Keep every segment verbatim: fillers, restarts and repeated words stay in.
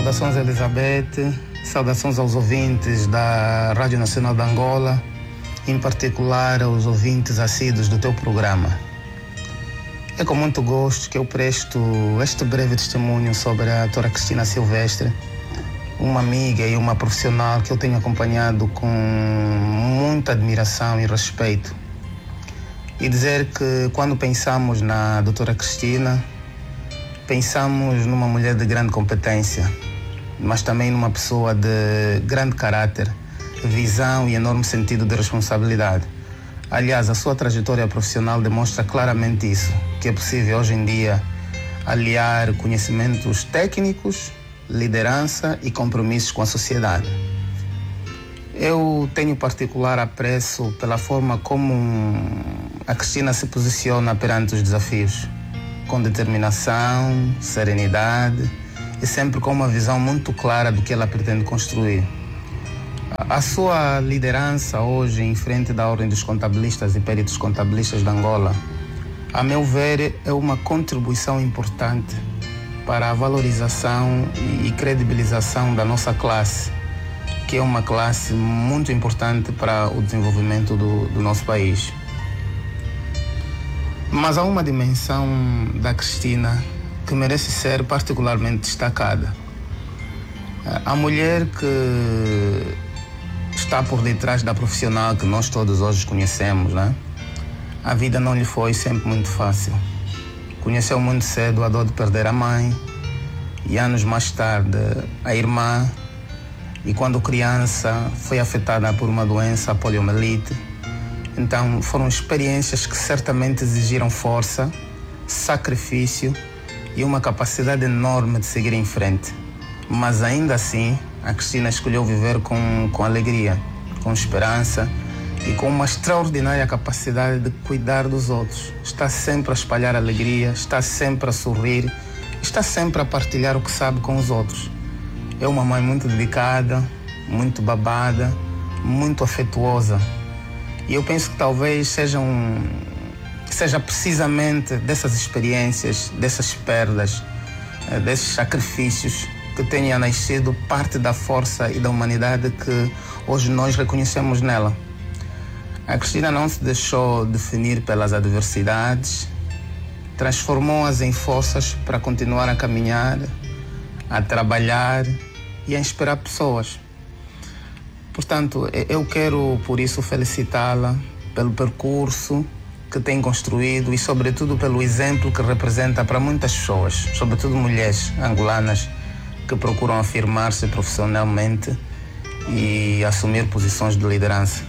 Saudações, Elizabeth, saudações aos ouvintes da Rádio Nacional de Angola, em particular aos ouvintes assíduos do teu programa. É com muito gosto que eu presto este breve testemunho sobre a doutora Cristina Silvestre, uma amiga e uma profissional que eu tenho acompanhado com muita admiração e respeito. E dizer que quando pensamos na doutora Cristina, pensamos numa mulher de grande competência, mas também numa pessoa de grande caráter, visão e enorme sentido de responsabilidade. Aliás, a sua trajetória profissional demonstra claramente isso, que é possível hoje em dia aliar conhecimentos técnicos, liderança e compromissos com a sociedade. Eu tenho particular apreço pela forma como a Cristina se posiciona perante os desafios, com determinação, serenidade e sempre com uma visão muito clara do que ela pretende construir. A sua liderança hoje em frente da Ordem dos Contabilistas e Peritos Contabilistas de Angola, a meu ver, é uma contribuição importante para a valorização e credibilização da nossa classe, que é uma classe muito importante para o desenvolvimento do, do nosso país. Mas há uma dimensão da Cristina que merece ser particularmente destacada. A mulher que está por detrás da profissional que nós todos hoje conhecemos, né? A vida não lhe foi sempre muito fácil. Conheceu muito cedo a dor de perder a mãe e anos mais tarde a irmã, e quando criança foi afetada por uma doença, a poliomielite. Então foram experiências que certamente exigiram força, sacrifício e uma capacidade enorme de seguir em frente. Mas ainda assim, a Cristina escolheu viver com, com alegria, com esperança e com uma extraordinária capacidade de cuidar dos outros. Está sempre a espalhar alegria, está sempre a sorrir, está sempre a partilhar o que sabe com os outros. É uma mãe muito dedicada, muito babada, muito afetuosa. E eu penso que talvez seja, um, seja precisamente dessas experiências, dessas perdas, desses sacrifícios que tenha nascido parte da força e da humanidade que hoje nós reconhecemos nela. A Cristina não se deixou definir pelas adversidades, transformou-as em forças para continuar a caminhar, a trabalhar e a inspirar pessoas. Portanto, eu quero por isso felicitá-la pelo percurso que tem construído e sobretudo pelo exemplo que representa para muitas pessoas, sobretudo mulheres angolanas que procuram afirmar-se profissionalmente e assumir posições de liderança.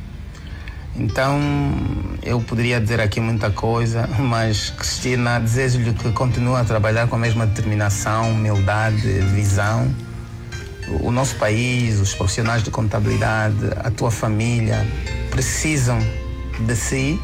Então, eu poderia dizer aqui muita coisa, mas Cristina, desejo-lhe que continue a trabalhar com a mesma determinação, humildade, visão. O nosso país, os profissionais de contabilidade, a tua família precisam de si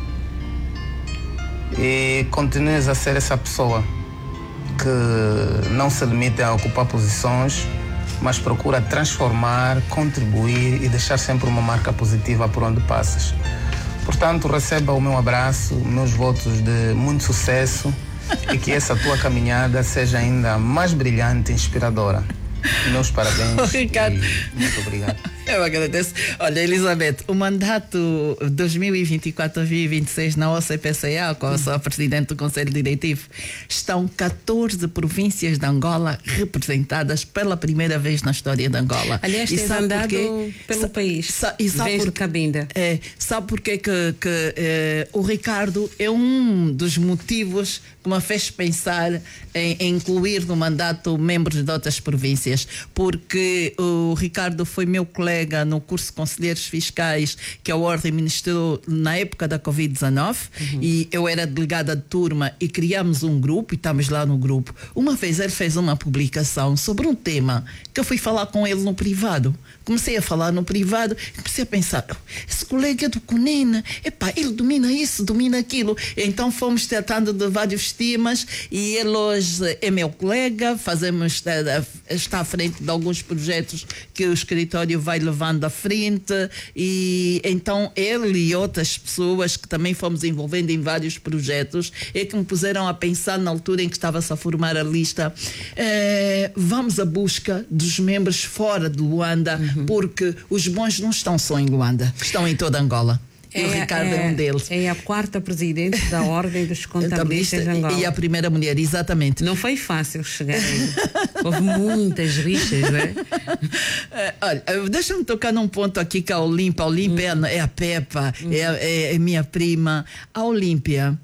e continues a ser essa pessoa que não se limite a ocupar posições, mas procura transformar, contribuir e deixar sempre uma marca positiva por onde passas. Portanto, receba o meu abraço, meus votos de muito sucesso e que essa tua caminhada seja ainda mais brilhante e inspiradora. Meus parabéns. Oh, Ricardo. E muito obrigado. Eu agradeço. Olha, Elizabeth, o mandato dois mil e vinte e quatro a dois mil e vinte e seis na O C P C A, com a sua presidente do Conselho Diretivo, estão catorze províncias de Angola representadas pela primeira vez na história de Angola. Aliás, tens andado pelo sa país. Sa e sabe desde por Cabinda. É, sabe porquê que, que é, o Ricardo é um dos motivos que me fez pensar em, em incluir no mandato membros de outras províncias, porque o Ricardo foi meu colega no curso de Conselheiros Fiscais que a Ordem ministrou na época da covid dezanove, uhum. E eu era delegada de turma e criámos um grupo e estamos lá no grupo. Uma vez ele fez uma publicação sobre um tema que eu fui falar com ele no privado. Comecei a falar no privado e comecei a pensar, esse colega do Cunene, epá, ele domina isso, domina aquilo. Então fomos tratando de vários temas e ele hoje é meu colega, fazemos, está à frente de alguns projetos que o escritório vai levando à frente, e então ele e outras pessoas que também fomos envolvendo em vários projetos é que me puseram a pensar na altura em que estava-se a formar a lista, eh, vamos à busca dos membros fora de Luanda, uhum. porque os bons não estão só em Luanda, estão em toda Angola. E é, o Ricardo é, é um deles. É a quarta presidente da Ordem dos Contabilistas de Angola. E a primeira mulher, exatamente. Não foi fácil chegar aí. Houve muitas rixas, não é? Olha, deixa-me tocar num ponto aqui que a Olímpia, a Olímpia hum. é a Pepa, hum. é, é, é minha prima. A Olímpia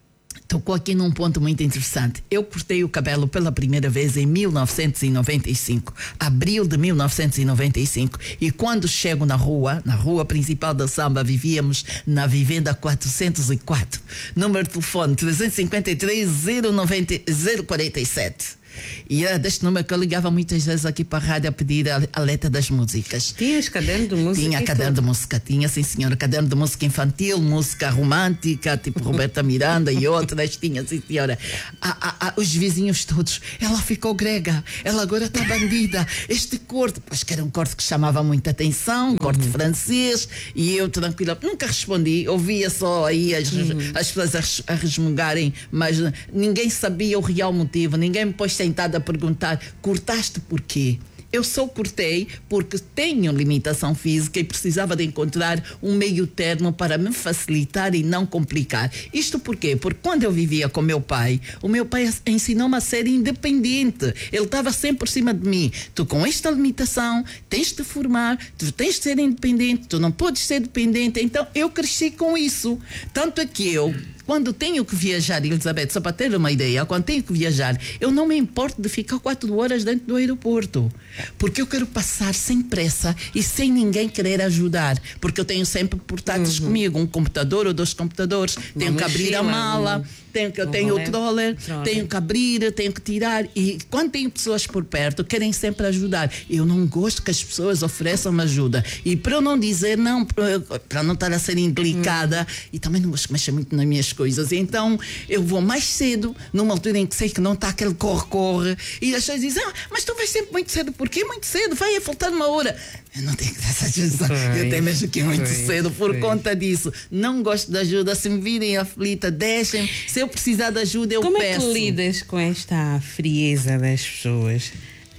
tocou aqui num ponto muito interessante. Eu cortei o cabelo pela primeira vez em mil novecentos e noventa e cinco, abril de mil novecentos e noventa e cinco, e quando chego na rua, na rua principal da Samba, vivíamos na vivenda quatrocentos e quatro, número de telefone trezentos e cinquenta e três, zero noventa, zero quarenta e sete. E era deste número que eu ligava muitas vezes aqui para a rádio a pedir a, a letra das músicas. Tinhas caderno de música? Tinha caderno de música, tinha, sim senhora, caderno de música infantil, música romântica, tipo Roberta Miranda e outras, tinha, sim senhora. A, a, a, os vizinhos todos, ela ficou grega, ela agora está bandida, este corte, pois que era um corte que chamava muita atenção, um corte uhum. francês, e eu tranquila, nunca respondi, ouvia só aí as, uhum. as pessoas a, a resmungarem, mas ninguém sabia o real motivo, ninguém me pôs sentado a perguntar, cortaste por quê? Eu só cortei porque tenho limitação física e precisava de encontrar um meio termo para me facilitar e não complicar. Isto por quê? Porque quando eu vivia com meu pai, o meu pai ensinou-me a ser independente. Ele estava sempre por cima de mim. Tu com esta limitação tens de te formar, tu tens de ser independente, tu não podes ser dependente. Então eu cresci com isso. Tanto é que eu, quando tenho que viajar, Elizabeth, só para ter uma ideia, quando tenho que viajar, eu não me importo de ficar quatro horas dentro do aeroporto, porque eu quero passar sem pressa e sem ninguém querer ajudar, porque eu tenho sempre portáteis uhum. comigo, um computador ou dois computadores, uma tenho que abrir a mala, um, tenho, que, eu tenho o troller, tenho que abrir, tenho que tirar, e quando tenho pessoas por perto, querem sempre ajudar. Eu não gosto que as pessoas ofereçam ajuda, e para eu não dizer não, para não estar a ser indelicada, uhum. e também não gosto que mexa muito nas minhas coisas, então eu vou mais cedo, numa altura em que sei que não está aquele corre-corre, e as pessoas dizem, ah, mas tu vais sempre muito cedo. Porquê muito cedo? Vai a faltar uma hora. Eu não tenho essa ajuda, eu tenho mesmo que ir muito foi, cedo por foi. conta disso. Não gosto de ajuda, se me virem aflita, deixem, se eu precisar de ajuda eu Como peço. Como é que lidas com esta frieza das pessoas?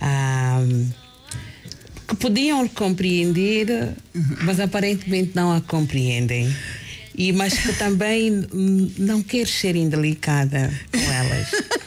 Ah, que podiam compreender, uhum. mas aparentemente não a compreendem. E, mas que também não queres ser indelicada com elas.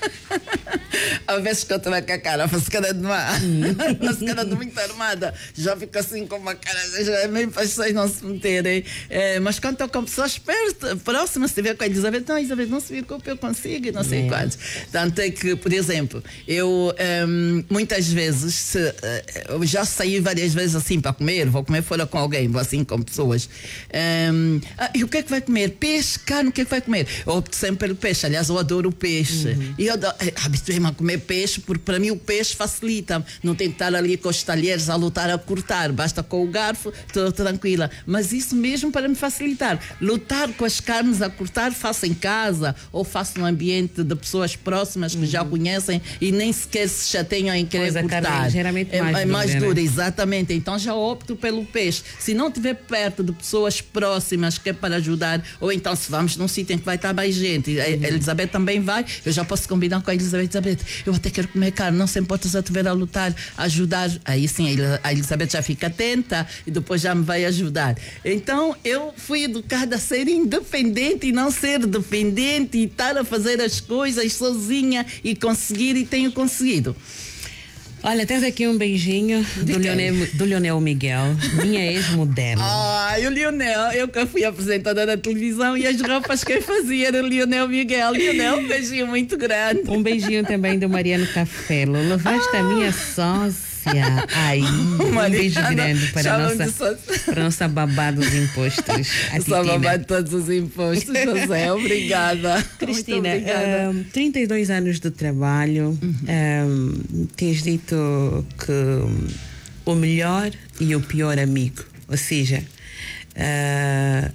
Às vezes que eu estou com a cara, faço cara de má, faço cara de muito armada, já fico assim com uma cara, já é meio para as pessoas não se meterem. É, mas quando estou com pessoas perto, próximas, se tiver com a Elizabeth, não, Elizabeth, não se preocupe, eu consigo, não sei é. quantos. Tanto é que, por exemplo, eu um, muitas vezes, se, eu já saí várias vezes assim para comer, vou comer fora com alguém, vou assim com pessoas. Um, ah, e o que é que vai comer? Peixe, carne, o que é que vai comer? Eu opto sempre pelo peixe, aliás, eu adoro o peixe. Uhum. E eu habituei-me a comer peixe, porque para mim o peixe facilita. Não tem que estar ali com os talheres a lutar a cortar, basta com o garfo, estou tranquila. Mas isso mesmo para me facilitar. Lutar com as carnes a cortar, faço em casa ou faço no ambiente de pessoas próximas que uhum. já conhecem e nem sequer se chateiam em querer pois cortar. A carne é geralmente é mais, é mais dura, dura, exatamente. Então já opto pelo peixe. Se não estiver perto de pessoas próximas que é para ajudar, ou então se vamos num sítio em que vai estar mais gente, a Elizabeth também vai, eu já posso combinar com a Elizabeth. Elizabeth, eu até quero comer carne, não se importa a tiver a lutar, a ajudar. Aí sim, a Elizabeth já fica atenta e depois já me vai ajudar. Então eu fui educada a ser independente e não ser dependente e estar a fazer as coisas sozinha e conseguir, e tenho conseguido. Olha, tens aqui um beijinho do Lionel, do Lionel Miguel, minha ex-modelo. Ai, o Lionel, eu que fui apresentadora da televisão e as roupas que eu fazia era o Lionel Miguel. Lionel, um beijinho muito grande. Um beijinho também do Mariano Cafelo. Levaste ah. a minha sócia. Aí, um beijo grande para a nossa, para nossa babá dos impostos. Só babá de todos os impostos, José. Obrigada. Cristina, obrigada. Um, trinta e dois anos de trabalho, uhum. um, tens dito que o melhor e o pior amigo, ou seja, uh,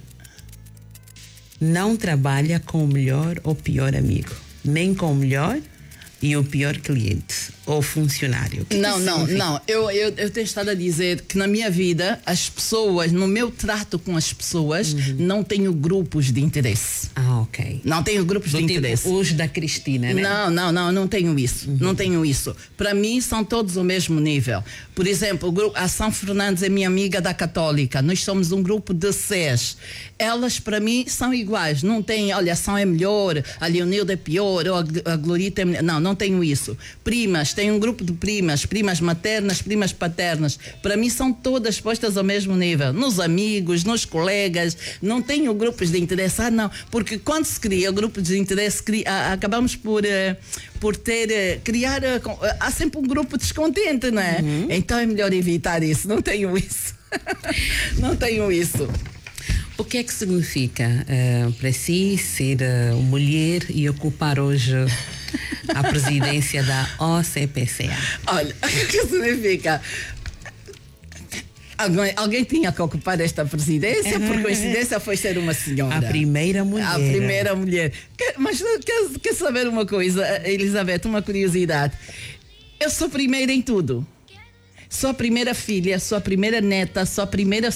não trabalha com o melhor ou pior amigo, nem com o melhor, e o pior cliente ou funcionário? Que não, que não, significa? não. Eu, eu, eu tenho estado a dizer que na minha vida, as pessoas, no meu trato com as pessoas, uhum. não tenho grupos de interesse. Ah, ok. Não tenho grupos Do de tipo interesse. Os da Cristina, né? Não, não, não, não tenho isso. Uhum. Não tenho isso. Para mim, são todos o mesmo nível. Por exemplo, o grupo, a São Fernandes é minha amiga da Católica. Nós somos um grupo de seis. Elas, para mim, são iguais. Não tem, olha, a São é melhor, a Leonilda é pior, ou a Glorita é melhor. Não, não tenho isso. Primas, tem um grupo de primas, primas maternas, primas paternas. Para mim, são todas postas ao mesmo nível. Nos amigos, nos colegas. Não tenho grupos de interesse. Ah, não. Porque quando se cria grupos de interesse, cria, acabamos por, uh, por ter, uh, criar. Uh, há sempre um grupo descontente, não é? Uhum. Então é melhor evitar isso. Não tenho isso. Não tenho isso. O que é que significa uh, para si ser uh, mulher e ocupar hoje a presidência da O C P C A? Olha, o que significa? Alguém, alguém tinha que ocupar esta presidência, por coincidência foi ser uma senhora. A primeira mulher. A primeira mulher. Mas quer, quer saber uma coisa, Elizabeth, uma curiosidade? Eu sou primeira em tudo. Sou a primeira filha, sou a primeira neta, sou a primeira